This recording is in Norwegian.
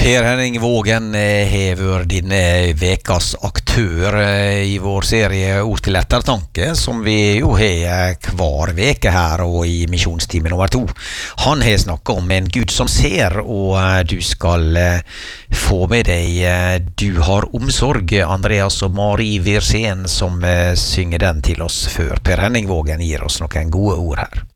Per Henning Vågen hever din vekas aktør i vår serie Ord til ettertanke, som vi jo har hver veke her og i misjonstime nummer 2. Han har snakket om en Gud som ser, og du skal få med deg Du har omsorg, Andreas og Mari Virsen, som synger den til oss før Per Henning Vågen gir oss noen gode ord her.